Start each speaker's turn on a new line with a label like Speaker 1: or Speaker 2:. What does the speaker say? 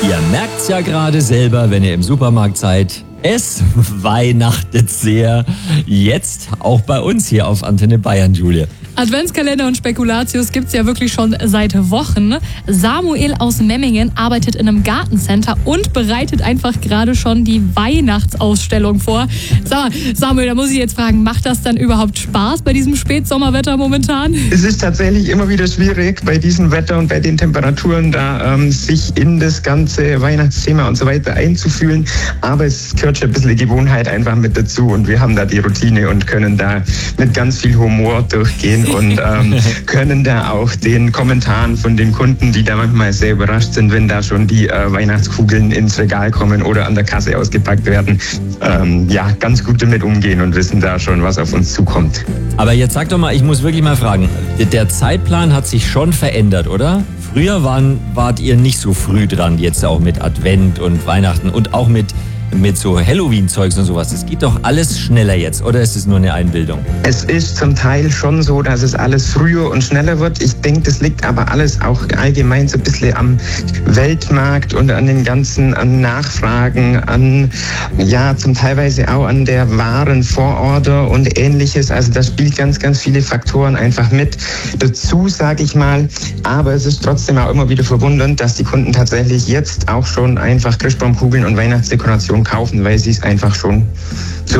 Speaker 1: Ihr merkt's ja gerade selber, wenn ihr im Supermarkt seid. Es weihnachtet sehr. Jetzt auch bei uns hier auf Antenne Bayern, Julia.
Speaker 2: Adventskalender und Spekulatius gibt's ja wirklich schon seit Wochen. Samuel aus Memmingen arbeitet in einem Gartencenter und bereitet einfach gerade schon die Weihnachtsausstellung vor. Sag mal, Samuel, da muss ich jetzt fragen, macht das dann überhaupt Spaß bei diesem Spätsommerwetter momentan?
Speaker 3: Es ist tatsächlich immer wieder schwierig, bei diesem Wetter und bei den Temperaturen da sich in das ganze Weihnachtsthema und so weiter einzufühlen. Aber es gehört schon ein bisschen Gewohnheit einfach mit dazu und wir haben da die Routine und können da mit ganz viel Humor durchgehen und können da auch den Kommentaren von den Kunden, die da manchmal sehr überrascht sind, wenn da schon die Weihnachtskugeln ins Regal kommen oder an der Kasse ausgepackt werden, ganz gut damit umgehen und wissen da schon, was auf uns zukommt.
Speaker 1: Aber jetzt sag doch mal, ich muss wirklich mal fragen, der Zeitplan hat sich schon verändert, oder? Früher wart ihr nicht so früh dran, jetzt auch mit Advent und Weihnachten und auch mit so Halloween-Zeugs und sowas. Es geht doch alles schneller jetzt, oder ist es nur eine Einbildung?
Speaker 3: Es ist zum Teil schon so, dass es alles früher und schneller wird. Ich denke, das liegt aber alles auch allgemein so ein bisschen am Weltmarkt und an den ganzen Nachfragen, zum teilweise auch an der Warenvororder und Ähnliches. Also da spielt ganz, ganz viele Faktoren einfach mit dazu, sage ich mal. Aber es ist trotzdem auch immer wieder verwundernd, dass die Kunden tatsächlich jetzt auch schon einfach Christbaumkugeln und Weihnachtsdekorationen kaufen, weil sie es einfach schon